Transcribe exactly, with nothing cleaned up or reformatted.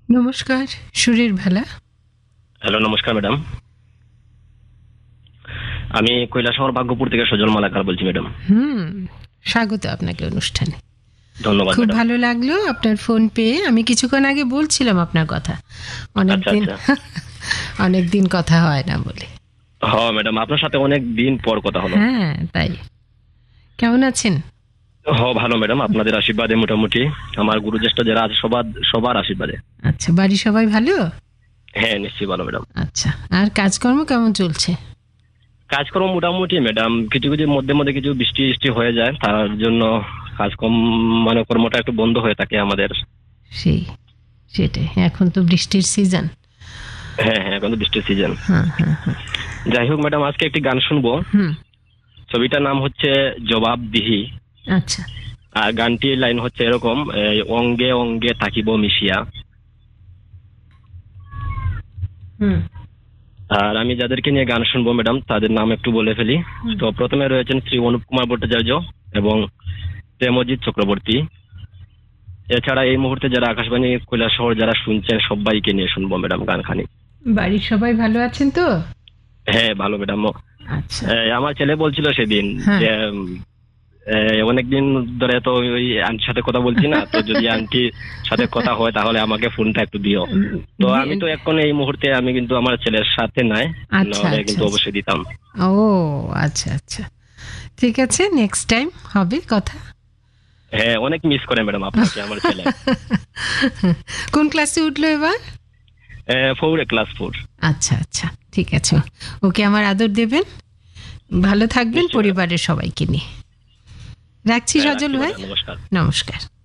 নমস্কার, সুরের ভেলা। হ্যালো, নমস্কার ম্যাডাম। আমি কৈলাসহর ভাগ্যপুর থেকে সজল মালাকার বলছি ম্যাডাম। হুম স্বাগত আপনাকে অনুষ্ঠানে। ধন্যবাদ খুব ম্যাডাম। ভালো লাগলো আপনার ফোন পেয়ে। আমি কিছুক্ষণ আগে বলছিলাম আপনার কথা, আচ্ছা অনেকদিন আচ্ছা। অনেকদিন কথা হয় না বলে। হ্যাঁ ম্যাডাম, আপনার সাথে অনেক দিন পর কথা হলো। হ্যাঁ, তাই। কেমন আছেন? হ্যাঁ ভালো ম্যাডাম, আপনাদের আশীর্বাদে মোটামুটি, আমার গুরুজ্যেষ্ঠ যারা আছে সবার সবার আশীর্বাদে। আচ্ছা, বাড়ি সবাই ভালো? হ্যাঁ নিশ্চয়ই ভালো ম্যাডাম। আচ্ছা, আর কাজকর্ম কেমন চলছে? কাজকর্ম মোটামুটি ম্যাডাম, কিছু কিছু মধ্যে মধ্যে কিছু বৃষ্টি বৃষ্টি হয়ে যায়, তার জন্য কাজকর্ম মানে কর্মটা একটু বন্ধ হয়ে থাকে আমাদের। সেই সেটাই, এখন তো বৃষ্টির সিজন। হ্যাঁ হ্যাঁ, এখন তো বৃষ্টির সিজন। হ্যাঁ হ্যাঁ হ্যাঁ। যাই হোক ম্যাডাম, আজকে একটি গান শুনবো। হুম। ছবিটার নাম হচ্ছে জবাবদিহি। আচ্ছা। আর গানটির লাইন হচ্ছে এরকম, এই, অঙ্গে অঙ্গে থাকিব মিশিয়া। হুম। আর আমি যাদেরকে নিয়ে গান শুনবো ম্যাডাম, তাদের নাম একটু বলে ফেলি। তো প্রথমে রয়েছেন শ্রী অনুপ কুমার ভট্টাচার্য এবং প্রেমজিৎ চক্রবর্তী। এছাড়া এই মুহূর্তে যারা আকাশবাণী কৈলাসহর যারা শুনছেন, সবাইকে নিয়ে শুনবো ম্যাডাম গানখানি। বাড়ির সবাই ভালো আছেন তো? হ্যাঁ ভালো ম্যাডাম। আচ্ছা। আমার ছেলে বলছিল সেদিন হ্যাঁ। যে উম, এই, অনেকদিন ধরে তো ওই আন্টির সাথে কথা বলছি না, তো যদি আন্টির সাথে কথা হয় তাহলে আমাকে ফোনটা একটু দিও। তো আমি তো এখন এই মুহূর্তে আমি কিন্তু আমার ছেলের সাথে নাই, আচ্ছা নাহলে আচ্ছা কিন্তু আচ্ছা। অবশ্যই দিতাম। ও আচ্ছা আচ্ছা, ঠিক আছে, নেক্সট টাইম হবে কথা। হ্যাঁ, অনেক মিস করে ম্যাডাম আপনাকে আমার ছেলে। কোন ক্লাসে উঠলো এবার? ফোরে, ক্লাস ফোর। আচ্ছা আচ্ছা, ঠিক আছে। ওকে আমার আদর দেবেন, ভালো থাকবেন নিশ্চয়ই ম্যাডাম। পরিবারের সবাইকে নিয়ে। রাখছি হ্যাঁ, সজল রাখছি ভাই, ম্যাডাম, নমস্কার। নমস্কার।